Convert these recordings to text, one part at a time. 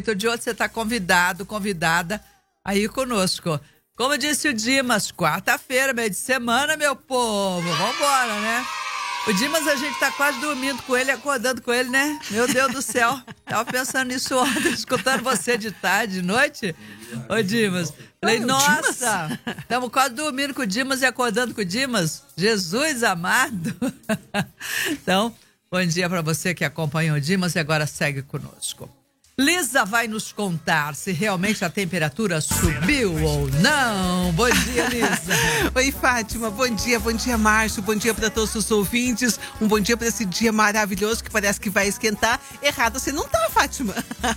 jeito ou de outro, você está convidada aí conosco. Como disse o Dimas, quarta-feira, meio de semana, meu povo. Vambora, né? O Dimas, a gente tá quase dormindo com ele, acordando com ele, né? Meu Deus do céu. Tava pensando nisso ontem, escutando você de tarde, de noite. Ô, Dimas. Falei, nossa, estamos quase dormindo com o Dimas e acordando com o Dimas. Jesus amado. Então, bom dia para você que acompanha o Dimas e agora segue conosco. Lisa vai nos contar se realmente a temperatura subiu ou não. Bom dia, Lisa. Oi, Fátima. Bom dia, Márcio. Bom dia para todos os ouvintes. Um bom dia para esse dia maravilhoso que parece que vai esquentar. Errado você não tá, Fátima.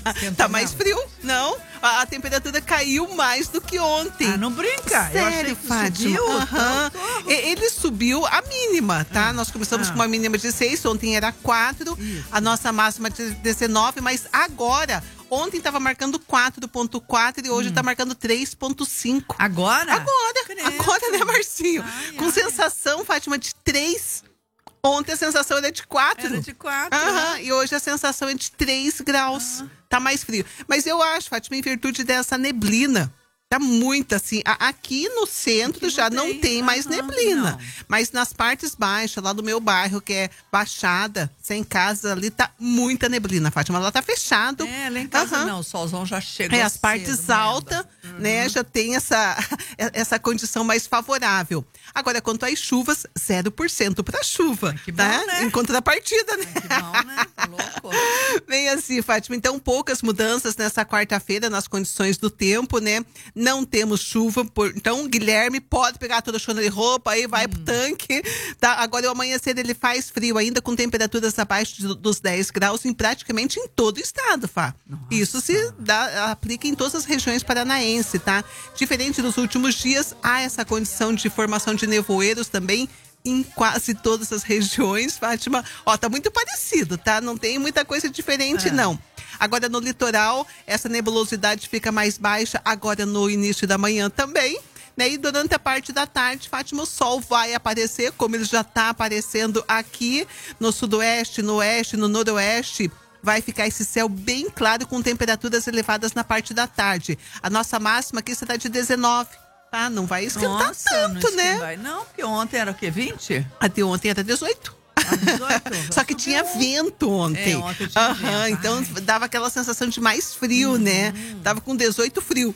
Tá mais frio? Não. A temperatura caiu mais do que ontem. Ah, não brinca. Sério, eu achei que Fátima. Subiu. Ele subiu a mínima, tá? Nós começamos com uma mínima de 6, ontem era 4. Isso. A nossa máxima de 19, mas agora, ontem estava marcando 4.4 e hoje está marcando 3.5. Agora? Agora, né, Marcinho? Com sensação, Fátima, de 3. Ontem a sensação era de 4. Era de 4. E hoje a sensação é de 3 graus. Tá mais frio. Mas eu acho, Fátima, em virtude dessa neblina, tá muito assim. Aqui no centro aqui já não tem mais neblina. Não. Mas nas partes baixas, lá do meu bairro, que é Baixada, sem casa ali, tá muita neblina, Fátima. Ela tá fechado. Lá em casa não, o solzão já chegou. As partes altas, né, já tem essa condição mais favorável. Agora, quanto às chuvas, 0% pra chuva. Que bom, né? Em contrapartida, né? Que bom, né? Tá louco. Bem assim, Fátima. Então, poucas mudanças nessa quarta-feira nas condições do tempo, né? Não temos chuva, então Guilherme pode pegar toda a chona de roupa aí, vai pro tanque, tá? Agora o amanhecer ele faz frio ainda, com temperaturas abaixo dos 10 graus em praticamente em todo o estado, Fá. Nossa. Isso aplica em todas as regiões paranaenses, tá? Diferente dos últimos dias, há essa condição de formação de nevoeiros também em quase todas as regiões, Fátima. Tá muito parecido, tá? Não tem muita coisa diferente, não. Agora no litoral, essa nebulosidade fica mais baixa, agora no início da manhã também, né? E durante a parte da tarde, Fátima, o sol vai aparecer, como ele já está aparecendo aqui no sudoeste, no oeste, no noroeste. Vai ficar esse céu bem claro com temperaturas elevadas na parte da tarde. A nossa máxima aqui será de 19. Tá? Não vai esquentar tanto, né? Vai não, porque ontem era o quê? 20? Até ontem era 18. 18? Só que tinha vento ontem. Ontem tinha vento. Então dava aquela sensação de mais frio, né? Tava com 18 frio.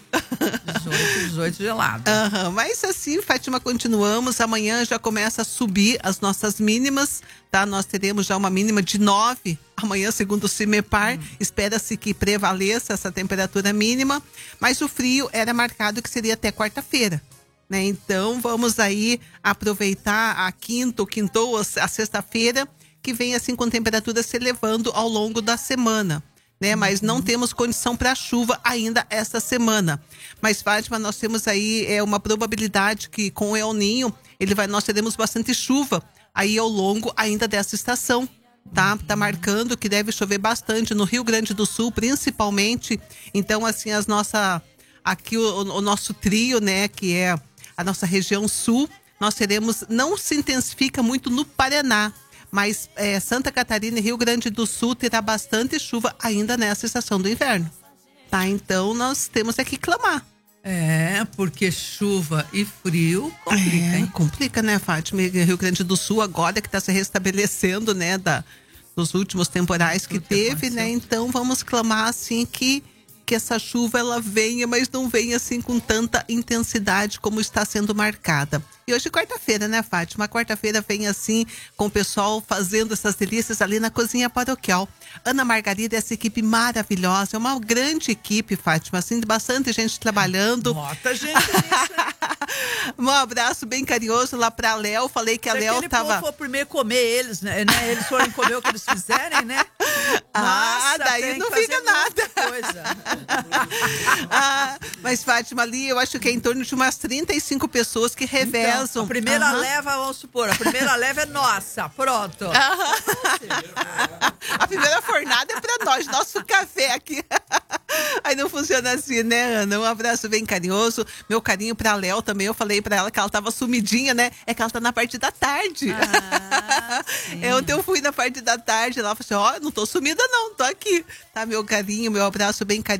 18 gelado. Mas assim, Fátima, continuamos. Amanhã já começa a subir as nossas mínimas, tá? Nós teremos já uma mínima de 9. Amanhã, segundo o CIMEPAR, espera-se que prevaleça essa temperatura mínima. Mas o frio era marcado que seria até quarta-feira. Né? Então, vamos aí aproveitar a quintou a sexta-feira, que vem assim com temperatura se elevando ao longo da semana, né? Mas não temos condição para chuva ainda esta semana. Mas, Fátima, nós temos aí uma probabilidade que com o El Ninho, nós teremos bastante chuva aí ao longo ainda dessa estação. Tá marcando que deve chover bastante no Rio Grande do Sul, principalmente. Então, assim, aqui o nosso trio, né, que é a nossa região sul, nós teremos, não se intensifica muito no Paraná, mas Santa Catarina e Rio Grande do Sul terá bastante chuva ainda nessa estação do inverno, tá? Então nós temos que clamar. Porque chuva e frio complica, hein? Complica, né, Fátima? Rio Grande do Sul agora que está se restabelecendo, né, dos últimos temporais que teve, né? Então vamos clamar assim que essa chuva ela venha, mas não venha assim com tanta intensidade como está sendo marcada. E hoje é quarta-feira, né, Fátima? Quarta-feira vem assim com o pessoal fazendo essas delícias ali na cozinha paroquial. Ana Margarida, essa equipe maravilhosa, é uma grande equipe, Fátima, assim, bastante gente trabalhando. Bota gente nisso. Um abraço bem carinhoso lá pra Léo. Falei que a Léo tava... for primeiro comer eles, né? Eles foram comer o que eles fizerem, né? Nossa, daí não fica nada. Mas, Fátima, ali eu acho que é em torno de umas 35 pessoas que revezam. Então, a primeira leva, vamos supor, a primeira leva é nossa, pronto. A primeira fornada é pra nós, nosso café aqui. Aí não funciona assim, né, Ana? Um abraço bem carinhoso. Meu carinho pra Léo também. Eu falei pra ela que ela tava sumidinha, né? É que ela tá na parte da tarde. Ontem eu fui na parte da tarde. Ela falou assim: ó, não tô sumida não, tô aqui. Tá, meu carinho, meu abraço bem carinhoso.